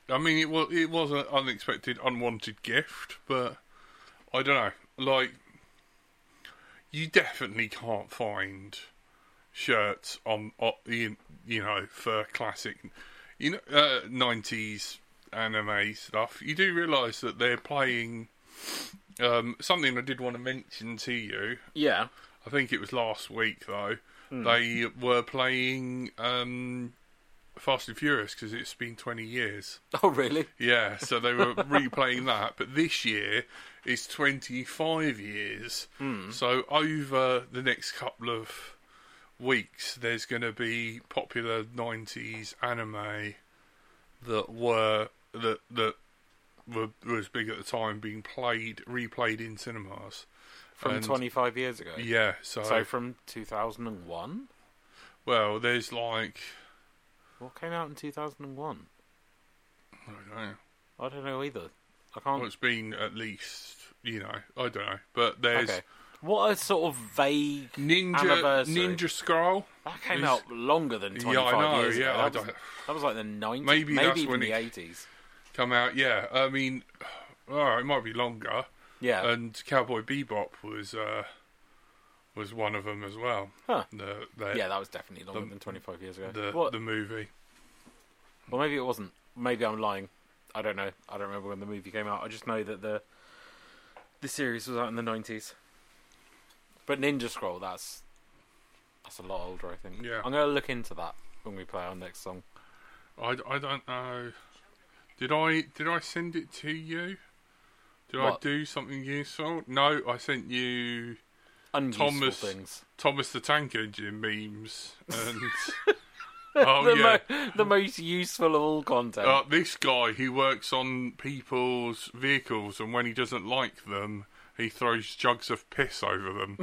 I mean, it was an unexpected, unwanted gift, but I don't know. Like, you definitely can't find shirts on you know, for classic, 90s anime stuff. You do realise that they're playing something I did want to mention to you. Yeah. I think it was last week though. They were playing Fast and Furious because it's been 20 years. Oh, really? Yeah, so they were replaying that. But this year is 25 years. So over the next couple of weeks, there's going to be popular 90s anime that was big at the time being replayed in cinemas. From 25 years ago? Yeah, So from 2001? Well, there's like... What came out in 2001? I don't know. I don't know either. I can't... Well, it's been at least, I don't know. But there's... Okay. What a sort of vague Ninja Scroll. That came out longer than 25 I know, years ago. yeah, That was like the 90s. Maybe that's even when the it 80s. Come out, yeah. I mean, alright, it might be longer. Yeah. And Cowboy Bebop was one of them as well. Huh. Yeah, that was definitely longer than 25 years ago. The movie. Well, maybe it wasn't. Maybe I'm lying. I don't know. I don't remember when the movie came out. I just know that the series was out in the 90s. But Ninja Scroll, that's a lot older, I think. Yeah. I'm going to look into that when we play our next song. I don't know. Did I send it to you? Did What? I do something useful? No, I sent you Unuseful things. Thomas the Tank Engine memes and The most useful of all content. this guy who works on people's vehicles, and when he doesn't like them, he throws jugs of piss over them.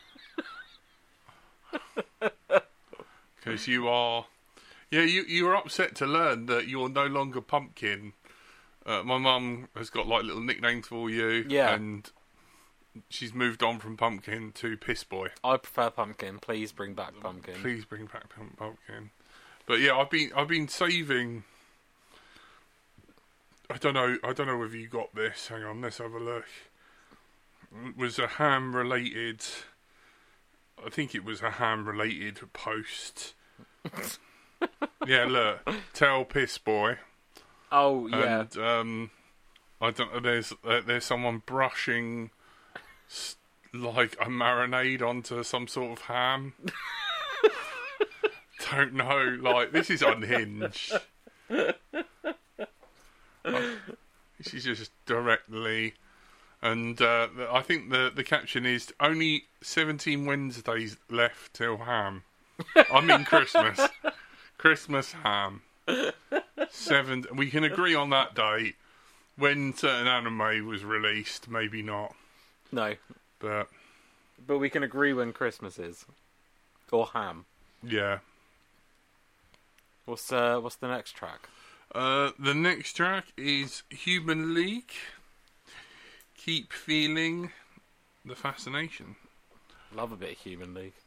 Because you are... Yeah, you were upset to learn that you're no longer Pumpkin. My mum has got like little nicknames for you. Yeah. And she's moved on from Pumpkin to Piss Boy. I prefer Pumpkin. Please bring back Pumpkin. Please bring back Pumpkin. But yeah, I've been saving... I don't know whether you got this. Hang on, let's have a look. It was a ham-related... I think it was a ham-related post. Yeah, look. Tell Piss Boy. Oh, yeah. And, I don't know, there's someone brushing like a marinade onto some sort of ham. Don't know, like, this is unhinged. She's just directly... And I think the caption is, only 17 Wednesdays left till ham. I mean Christmas. Christmas ham. We can agree on that date. When certain anime was released, maybe not. No. But we can agree when Christmas is. Or ham. Yeah. What's the next track? The next track is Human League. Keep feeling the fascination. Love a bit of Human League.